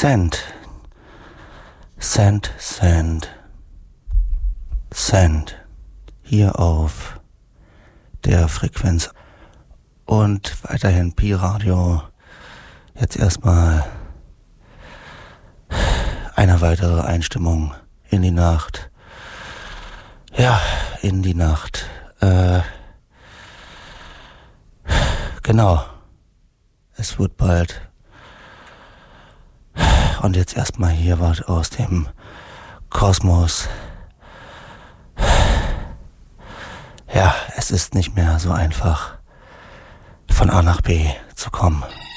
Sand. Sand, Sand. Sand. Hier auf der Frequenz. Und weiterhin Pi-Radio. Jetzt erstmal eine weitere Einstimmung in die Nacht. Ja, in die Nacht. Genau. Es wird bald. Und jetzt erstmal hier was aus dem Kosmos. Ja, es ist nicht mehr so einfach, von A nach B zu kommen.